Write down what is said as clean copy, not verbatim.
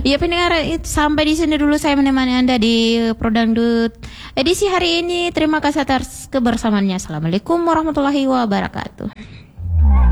Ya pendengar, sampai di sini dulu saya menemani Anda di Prodangdut edisi hari ini. Terima kasih atas kebersamaannya. Assalamualaikum warahmatullahi wabarakatuh.